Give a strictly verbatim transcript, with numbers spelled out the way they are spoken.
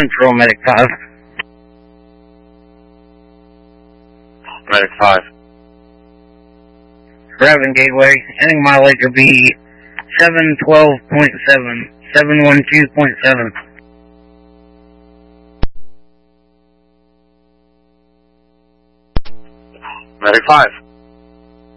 Central, Medic five. Medic five. Raven Gateway, ending mileage will be seven twelve point seven, seven one two point seven. Medic five.